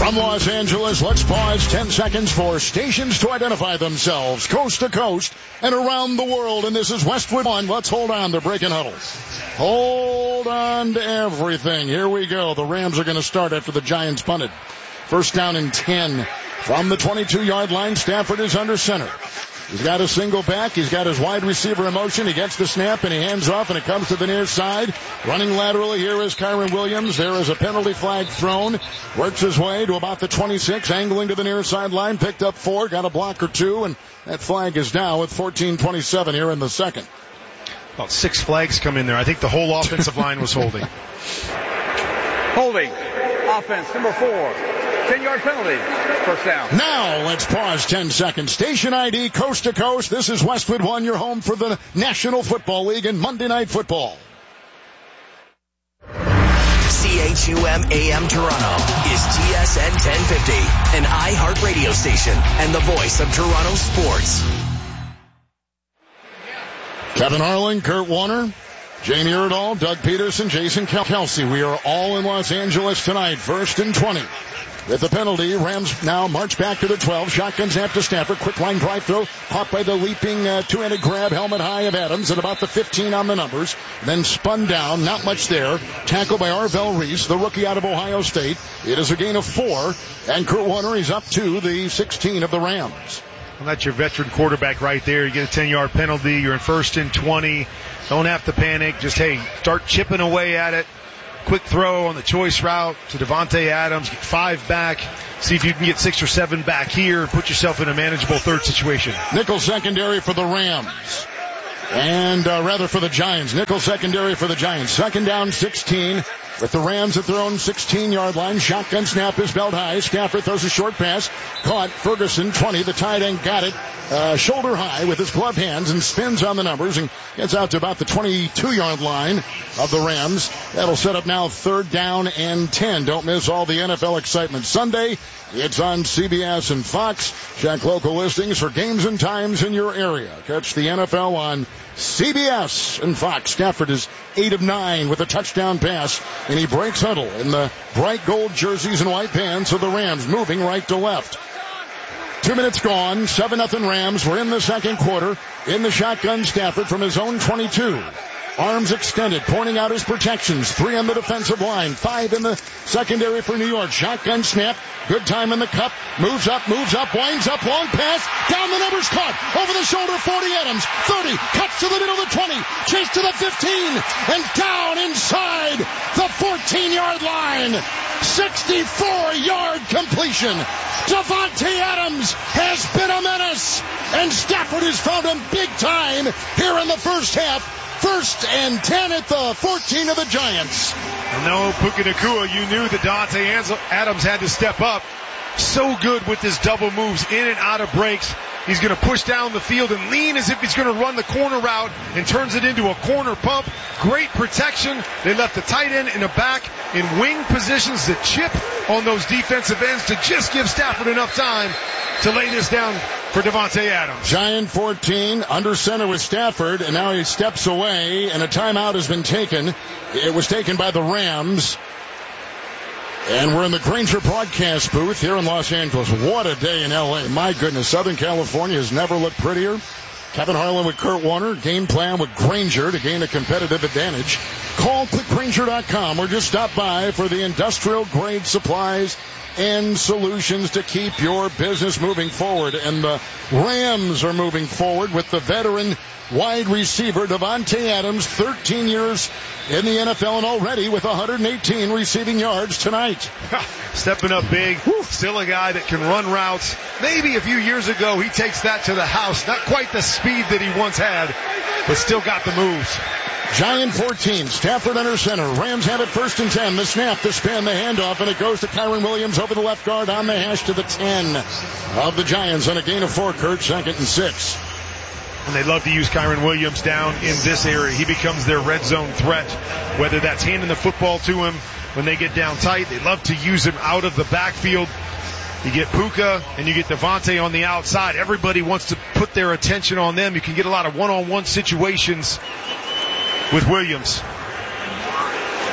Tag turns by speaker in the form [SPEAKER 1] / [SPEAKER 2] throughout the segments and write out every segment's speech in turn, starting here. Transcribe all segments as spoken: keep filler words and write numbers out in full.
[SPEAKER 1] From Los Angeles, let's pause ten seconds for stations to identify themselves coast to coast and around the world. And this is Westwood One. Let's hold on. They're breaking huddles. Hold on to everything. Here we go. The Rams are going to start after the Giants punted. First down and ten from the twenty-two-yard line. Stafford is under center. He's got a single back. He's got his wide receiver in motion. He gets the snap and he hands off and it comes to the near side. Running laterally here is Kyren Williams. There is a penalty flag thrown. Works his way to about the twenty-six, angling to the near sideline. Picked up four, got a block or two, and that flag is down with fourteen twenty-seven here in the second.
[SPEAKER 2] About six flags come in there. I think the whole offensive line was holding.
[SPEAKER 3] Holding. Offense number four. ten-yard penalty. First down.
[SPEAKER 1] Now let's pause ten seconds. Station I D, coast to coast. This is Westwood One, your home for the National Football League and Monday Night Football.
[SPEAKER 4] C H U M A M Toronto is T S N ten fifty, an iHeart radio station and the voice of Toronto sports.
[SPEAKER 1] Kevin Harlan, Kurt Warner, Jamie Erdahl, Doug Peterson, Jason Kelsey. We are all in Los Angeles tonight. First and twenty. With the penalty, Rams now march back to the twelve. Shotgun snap to Stafford. Quick line drive throw. Caught by the leaping uh, two-handed grab, helmet high of Adams at about the fifteen on the numbers. Then spun down. Not much there. Tackled by Arvell Reese, the rookie out of Ohio State. It is a gain of four. And Kurt Warner is up to the sixteen of the Rams.
[SPEAKER 2] Well, that's your veteran quarterback right there. You get a ten-yard penalty. You're in first and twenty. Don't have to panic. Just, hey, start chipping away at it. Quick throw on the choice route to Davante Adams. Get five back. See if you can get six or seven back here. Put yourself in a manageable third situation.
[SPEAKER 1] Nickel secondary for the Rams. And uh, rather for the Giants. Nickel secondary for the Giants. Second down, sixteen. With the Rams at their own sixteen-yard line. Shotgun snap is belt high. Stafford throws a short pass. Caught. Ferguson, twenty. The tight end got it. Uh, shoulder high with his glove hands and spins on the numbers and gets out to about the twenty-two-yard line of the Rams. That'll set up now third down and ten. Don't miss all the N F L excitement Sunday. It's on C B S and Fox. Check local listings for games and times in your area. Catch the N F L on C B S and Fox. Stafford is eight of nine with a touchdown pass, and he breaks huddle in the bright gold jerseys and white pants of the Rams, moving right to left. Two minutes gone, seven nothing Rams. We're in the second quarter. In the shotgun, Stafford from his own twenty-two. Arms extended, pointing out his protections. Three on the defensive line, five in the secondary for New York. Shotgun snap, good time in the cup. Moves up, moves up, winds up, long pass. Down the numbers, caught. Over the shoulder, forty Adams. thirty, cuts to the middle of the twenty. Chase to the fifteen. And down inside the fourteen-yard line. sixty-four-yard completion. Davante Adams has been a menace. And Stafford has found him big time here in the first half. First and ten at the fourteen of the Giants.
[SPEAKER 2] No, Puka Nacua, you knew that Davante Adams had to step up. So good with his double moves, in and out of breaks. He's going to push down the field and lean as if he's going to run the corner route and turns it into a corner pump. Great protection. They left the tight end in the back in wing positions to chip on those defensive ends to just give Stafford enough time to lay this down for Davante Adams.
[SPEAKER 1] Giant fourteen, under center with Stafford, and now he steps away, and a timeout has been taken. It was taken by the Rams. And we're in the Grainger broadcast booth here in Los Angeles. What a day in L A. My goodness, Southern California has never looked prettier. Kevin Harlan with Kurt Warner. Game plan with Grainger to gain a competitive advantage. Call click grainger dot com or just stop by for the industrial grade supplies and solutions to keep your business moving forward. And the Rams are moving forward with the veteran wide receiver Davante Adams, thirteen years in the N F L and already with one hundred eighteen receiving yards tonight.
[SPEAKER 2] Stepping up big. Woo. Still a guy that can run routes. Maybe a few years ago he takes that to the house. Not quite the speed that he once had, but still got the moves.
[SPEAKER 1] Giant fourteen, Stafford under center. Rams have it first and ten. The snap, the spin, the handoff, and it goes to Kyren Williams over the left guard on the hash to the ten of the Giants on a gain of four. Kurt, second and six.
[SPEAKER 2] And they love to use Kyren Williams down in this area. He becomes their red zone threat, whether that's handing the football to him when they get down tight. They love to use him out of the backfield. You get Puka and you get Davante on the outside. Everybody wants to put their attention on them. You can get a lot of one-on-one situations with Williams.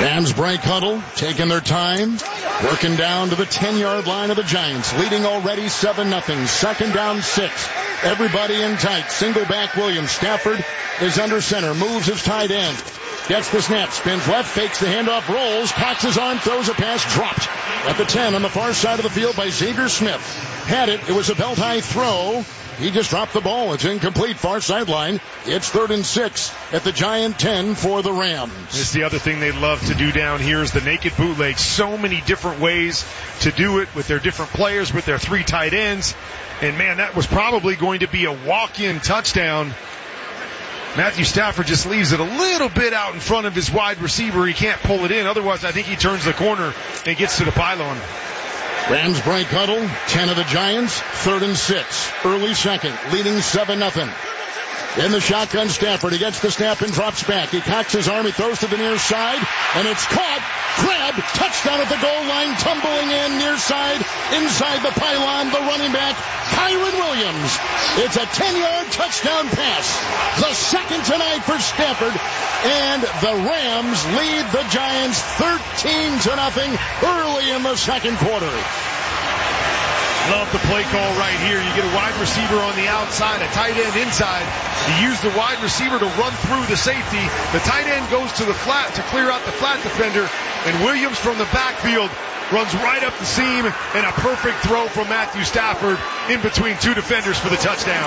[SPEAKER 1] Rams break huddle, taking their time, working down to the ten-yard line of the Giants, leading already seven nothing. Second down, six. Everybody in tight. Single back Williams. Stafford is under center, moves his tight end. Gets the snap, spins left, fakes the handoff, rolls, cocks his arm, throws a pass, dropped at the ten on the far side of the field by Xavier Smith. Had it, it was a belt-high throw. He just dropped the ball. It's incomplete, far sideline. It's third and six at the Giant ten for the Rams.
[SPEAKER 2] This is the other thing they love to do down here is the naked bootleg. So many different ways to do it with their different players, with their three tight ends. And man, that was probably going to be a walk-in touchdown. Matthew Stafford just leaves it a little bit out in front of his wide receiver. He can't pull it in. Otherwise, I think he turns the corner and gets to the pylon.
[SPEAKER 1] Rams break huddle, ten of the Giants, third and six. Early second, leading seven nothing. In the shotgun, Stafford, he gets the snap and drops back. He cocks his arm, he throws to the near side, and it's caught, grabbed, touchdown at the goal line, tumbling in near side, inside the pylon, the running back, Kyren Williams. It's a ten-yard touchdown pass, the second tonight for Stafford, and the Rams lead the Giants thirteen to nothing early in the second quarter.
[SPEAKER 2] Love the play call right here. You get a wide receiver on the outside, a tight end inside. You use the wide receiver to run through the safety. The tight end goes to the flat to clear out the flat defender, and Williams from the backfield runs right up the seam, and a perfect throw from Matthew Stafford in between two defenders for the touchdown.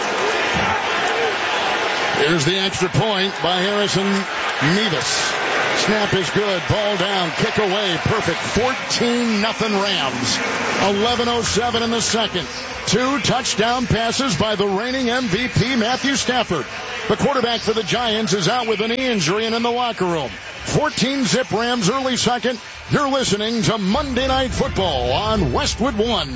[SPEAKER 1] Here's the extra point by Harrison Mevis. Snap is good. Ball down. Kick away. Perfect. fourteen nothing Rams. eleven oh seven in the second. Two touchdown passes by the reigning M V P Matthew Stafford. The quarterback for the Giants is out with a knee injury and in the locker room. fourteen zip Rams early second. You're listening to Monday Night Football on Westwood One.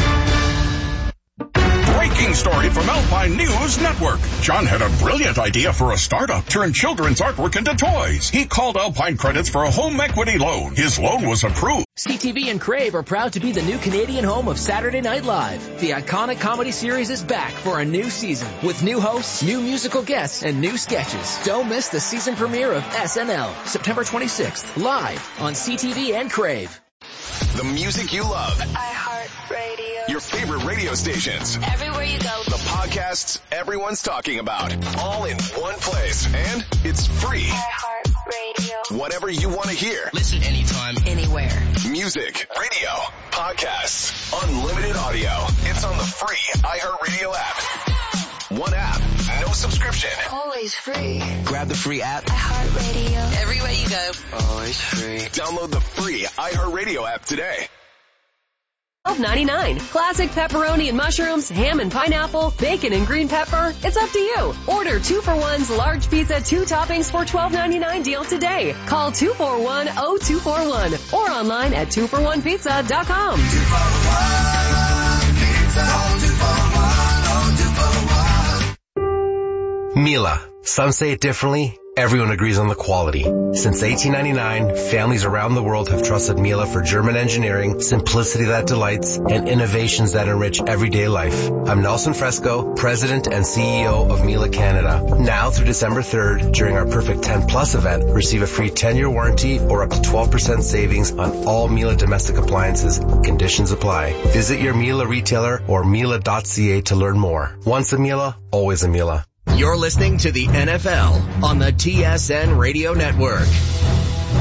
[SPEAKER 5] Breaking story from Alpine News Network. John had a brilliant idea for a startup. Turn children's artwork into toys. He called Alpine Credits for a home equity loan. His loan was approved.
[SPEAKER 6] C T V and Crave are proud to be the new Canadian home of Saturday Night Live. The iconic comedy series is back for a new season with new hosts, new musical guests, and new sketches. Don't miss the season premiere of S N L, September twenty-sixth, live on C T V and Crave.
[SPEAKER 4] The music you love.
[SPEAKER 7] iHeartRadio.
[SPEAKER 4] Your favorite radio stations.
[SPEAKER 7] Everywhere you go.
[SPEAKER 4] The podcasts everyone's talking about. All in one place. And it's free.
[SPEAKER 7] iHeartRadio.
[SPEAKER 4] Whatever you want to hear.
[SPEAKER 6] Listen anytime,
[SPEAKER 7] anywhere.
[SPEAKER 4] Music, radio, podcasts, unlimited audio. It's on the free iHeartRadio app. One app, no subscription.
[SPEAKER 7] Always free.
[SPEAKER 6] Grab the free app.
[SPEAKER 7] iHeartRadio. Everywhere you go.
[SPEAKER 6] Always free.
[SPEAKER 4] Download the free iHeartRadio app today.
[SPEAKER 8] twelve ninety-nine. Classic pepperoni and mushrooms, ham and pineapple, bacon and green pepper. It's up to you. Order two for one's large pizza, two toppings for twelve ninety-nine deal today. Call two four one, oh two four one or online at two for one pizza dot com. two four one pizza, two four one, oh two four one.
[SPEAKER 9] Miele. Some say it differently. Everyone agrees on the quality. Since eighteen ninety-nine, families around the world have trusted Miele for German engineering, simplicity that delights, and innovations that enrich everyday life. I'm Nelson Fresco, President and C E O of Miele Canada. Now through December third, during our Perfect ten Plus event, receive a free ten-year warranty or up to twelve percent savings on all Miele domestic appliances. Conditions apply. Visit your Miele retailer or miele dot c a to learn more. Once a Miele, always a Miele.
[SPEAKER 6] You're listening to the N F L on the T S N Radio Network.